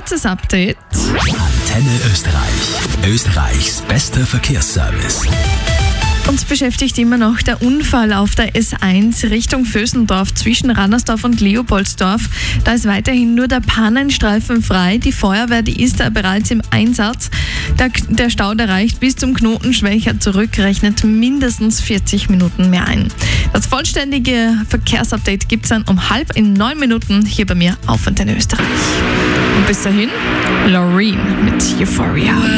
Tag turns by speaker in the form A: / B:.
A: kurzes Update.
B: Antenne Österreich. Österreichs bester Verkehrsservice.
A: Uns beschäftigt immer noch der Unfall auf der S1 Richtung Vösendorf zwischen Rannersdorf und Leopoldsdorf. Da ist weiterhin nur der Pannenstreifen frei. Die Feuerwehr, die ist da bereits im Einsatz. Der Stau, der reicht bis zum Knoten Schwächer zurück, rechnet mindestens 40 Minuten mehr ein. Das vollständige Verkehrsupdate gibt es dann um 8:30 hier bei mir auf Antenne Österreich. Und bis dahin, Loreen mit Euphoria.